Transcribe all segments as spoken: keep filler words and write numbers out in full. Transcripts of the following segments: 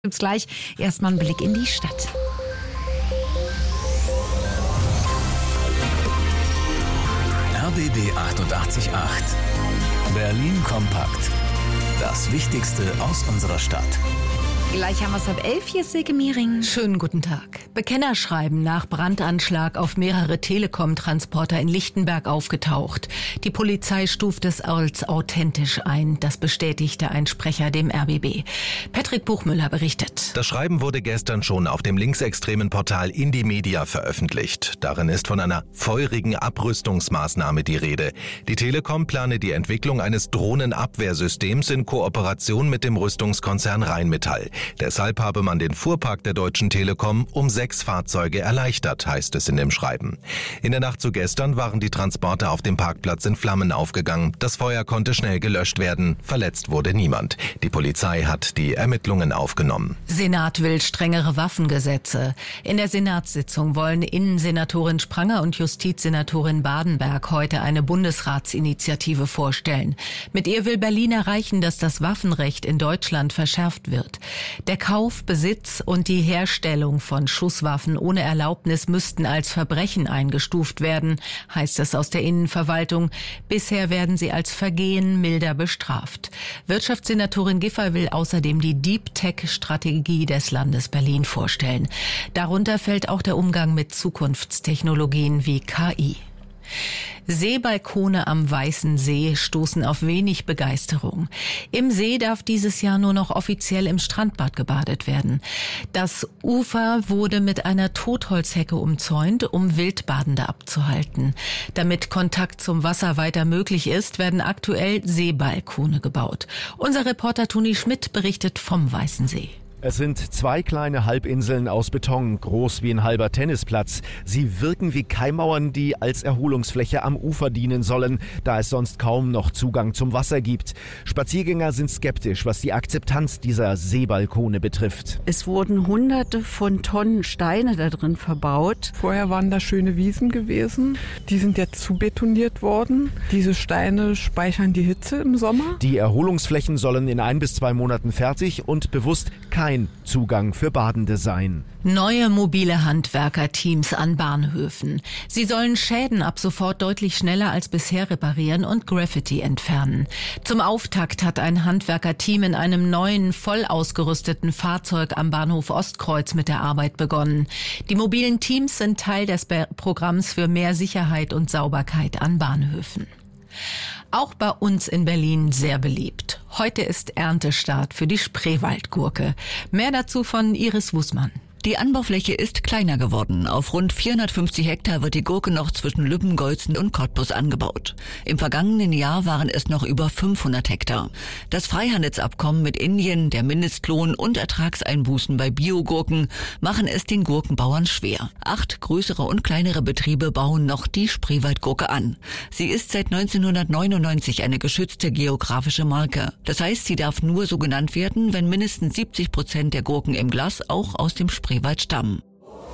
Gibt's gleich erstmal einen Blick in die Stadt. R B B achtundachtzig Komma acht. Berlin kompakt. Das Wichtigste aus unserer Stadt. Gleich haben wir es ab elf, hier ist Silke Miering. Schönen guten Tag. Bekennerschreiben nach Brandanschlag auf mehrere Telekom-Transporter in Lichtenberg aufgetaucht. Die Polizei stuft es als authentisch ein. Das bestätigte ein Sprecher dem R B B. Patrick Buchmüller berichtet. Das Schreiben wurde gestern schon auf dem linksextremen Portal Indymedia veröffentlicht. Darin ist von einer feurigen Abrüstungsmaßnahme die Rede. Die Telekom plane die Entwicklung eines Drohnenabwehrsystems in Kooperation mit dem Rüstungskonzern Rheinmetall. Deshalb habe man den Fuhrpark der Deutschen Telekom um sechs Fahrzeuge erleichtert, heißt es in dem Schreiben. In der Nacht zu gestern waren die Transporter auf dem Parkplatz in Flammen aufgegangen. Das Feuer konnte schnell gelöscht werden. Verletzt wurde niemand. Die Polizei hat die Ermittlungen aufgenommen. Senat will strengere Waffengesetze. In der Senatssitzung wollen Innensenatorin Spranger und Justizsenatorin Badenberg heute eine Bundesratsinitiative vorstellen. Mit ihr will Berlin erreichen, dass das Waffenrecht in Deutschland verschärft wird. Der Kauf, Besitz und die Herstellung von Schusswaffen ohne Erlaubnis müssten als Verbrechen eingestuft werden, heißt es aus der Innenverwaltung. Bisher werden sie als Vergehen milder bestraft. Wirtschaftssenatorin Giffey will außerdem die Deep Tech-Strategie des Landes Berlin vorstellen. Darunter fällt auch der Umgang mit Zukunftstechnologien wie K I. Seebalkone am Weißen See stoßen auf wenig Begeisterung. Im See darf dieses Jahr nur noch offiziell im Strandbad gebadet werden. Das Ufer wurde mit einer Totholzhecke umzäunt, um Wildbadende abzuhalten. Damit Kontakt zum Wasser weiter möglich ist, werden aktuell Seebalkone gebaut. Unser Reporter Toni Schmidt berichtet vom Weißen See. Es sind zwei kleine Halbinseln aus Beton, groß wie ein halber Tennisplatz. Sie wirken wie Keimmauern, die als Erholungsfläche am Ufer dienen sollen, da es sonst kaum noch Zugang zum Wasser gibt. Spaziergänger sind skeptisch, was die Akzeptanz dieser Seebalkone betrifft. Es wurden hunderte von Tonnen Steine da drin verbaut. Vorher waren da schöne Wiesen gewesen. Die sind jetzt zubetoniert worden. Diese Steine speichern die Hitze im Sommer. Die Erholungsflächen sollen in ein bis zwei Monaten fertig und bewusst kein Zugang für Badende sein. Neue mobile Handwerkerteams an Bahnhöfen. Sie sollen Schäden ab sofort deutlich schneller als bisher reparieren und Graffiti entfernen. Zum Auftakt hat ein Handwerkerteam in einem neuen, voll ausgerüsteten Fahrzeug am Bahnhof Ostkreuz mit der Arbeit begonnen. Die mobilen Teams sind Teil des Programms für mehr Sicherheit und Sauberkeit an Bahnhöfen. Auch bei uns in Berlin sehr beliebt. Heute ist Erntestart für die Spreewaldgurke. Mehr dazu von Iris Wußmann. Die Anbaufläche ist kleiner geworden. Auf rund vierhundertfünfzig Hektar wird die Gurke noch zwischen Lübben-Golzen und Cottbus angebaut. Im vergangenen Jahr waren es noch über fünfhundert Hektar. Das Freihandelsabkommen mit Indien, der Mindestlohn und Ertragseinbußen bei Biogurken machen es den Gurkenbauern schwer. Acht größere und kleinere Betriebe bauen noch die Spreewaldgurke an. Sie ist seit neunzehnhundertneunundneunzig eine geschützte geografische Marke. Das heißt, sie darf nur so genannt werden, wenn mindestens siebzig Prozent der Gurken im Glas auch aus dem Spreewald stammen.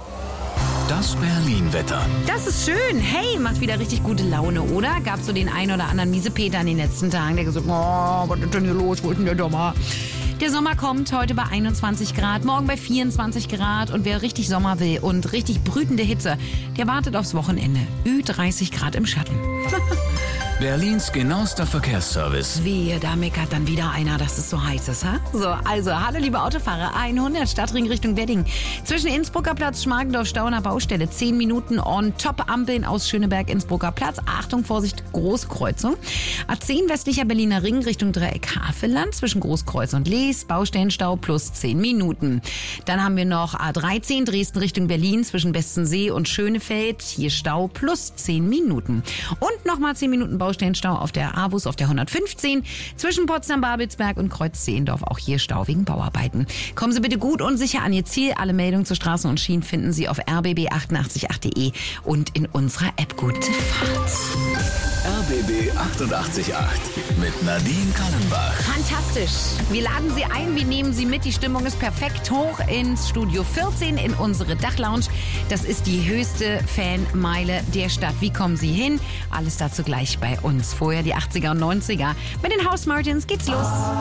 Das Berlin-Wetter. Das ist schön. Hey, macht wieder richtig gute Laune, oder? Gab so den einen oder anderen Miesepeter in den letzten Tagen, der gesagt hat, oh, was ist denn hier los? Wo ist denn der Sommer? Der Sommer kommt heute bei einundzwanzig Grad, morgen bei vierundzwanzig Grad. Und wer richtig Sommer will und richtig brütende Hitze, der wartet aufs Wochenende. Ü dreißig Grad im Schatten. Berlins genauester Verkehrsservice. Wehe, da meckert dann wieder einer, dass es so heiß ist, ha? So, also, hallo liebe Autofahrer, hundert Stadtring Richtung Wedding. Zwischen Innsbrucker Platz, Schmargendorf, Stauner Baustelle, zehn Minuten on top, Ampeln aus Schöneberg, Innsbrucker Platz. Achtung, Vorsicht, Großkreuzung. A zehn westlicher Berliner Ring Richtung Dreieck Havelland, zwischen Großkreuz und Lees, Baustellenstau plus zehn Minuten. Dann haben wir noch A dreizehn, Dresden Richtung Berlin, zwischen Bestensee und Schönefeld, hier Stau plus zehn Minuten. Und nochmal zehn Minuten Baustellenstau auf der A W U S auf der hundertfünfzehn, zwischen Potsdam-Babelsberg und Kreuz-Zehlendorf, auch hier Stau wegen Bauarbeiten. Kommen Sie bitte gut und sicher an Ihr Ziel. Alle Meldungen zu Straßen und Schienen finden Sie auf r b b achtundachtzig Punkt acht punkt de und in unserer App. Gute Fahrt. R B B achtundachtzig Komma acht mit Nadine Kallenbach. Fantastisch. Wir laden Sie ein, wir nehmen Sie mit. Die Stimmung ist perfekt. Hoch ins Studio vierzehn in unsere Dachlounge. Das ist die höchste Fanmeile der Stadt. Wie kommen Sie hin? Alles dazu gleich bei uns. Vorher die achtziger und neunziger. Mit den House Martins geht's los.